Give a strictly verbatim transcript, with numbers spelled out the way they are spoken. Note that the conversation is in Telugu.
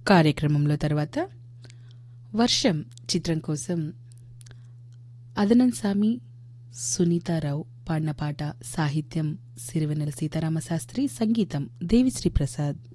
కార్యక్రమంలో తర్వాత వర్షం చిత్రం కోసం అదనం సామి సునీతారావు పాడిన పాట, సాహిత్యం సిరివెన్నెల సీతారామశాస్త్రి, సంగీతం దేవిశ్రీ ప్రసాద్.